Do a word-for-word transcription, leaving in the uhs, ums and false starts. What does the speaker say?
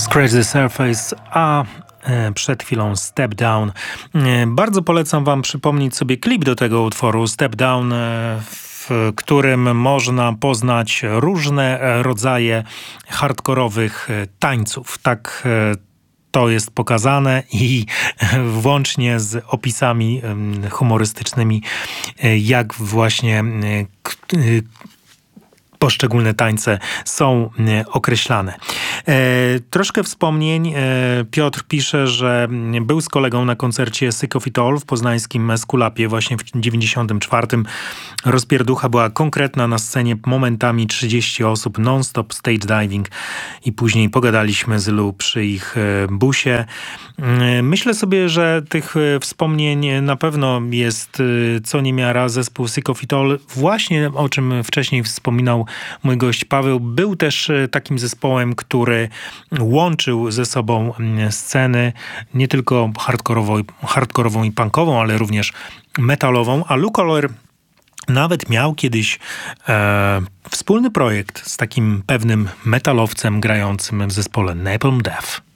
Scratch the Surface, a przed chwilą Step Down. Bardzo polecam wam przypomnieć sobie klip do tego utworu Step Down, w którym można poznać różne rodzaje hardkorowych tańców. Tak to jest pokazane i włącznie z opisami humorystycznymi, jak właśnie poszczególne tańce są określane. E, troszkę wspomnień. E, Piotr pisze, że był z kolegą na koncercie Sick of It All w poznańskim Eskulapie właśnie w dziewięćdziesiątym czwartym. Rozpierducha była konkretna na scenie, momentami trzydzieści osób, non-stop stage diving i później pogadaliśmy z Lu przy ich busie. E, myślę sobie, że tych wspomnień na pewno jest co niemiara. Zespół Sick of It All, właśnie o czym wcześniej wspominał mój gość Paweł, był też takim zespołem, który łączył ze sobą sceny nie tylko hardkorową, hardkorową i punkową, ale również metalową, a Lou Collar nawet miał kiedyś e, wspólny projekt z takim pewnym metalowcem grającym w zespole Napalm Death.